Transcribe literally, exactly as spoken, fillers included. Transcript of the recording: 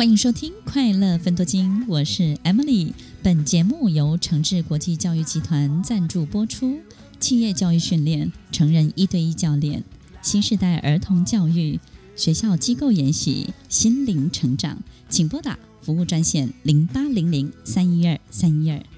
欢迎收听快乐分多金，我是 Emily。 本节目由诚志国际教育集团赞助播出，企业教育训练、成人一对一教练、新时代儿童教育、学校机构研习、心灵成长，请拨打服务专线零八零零三一二三一二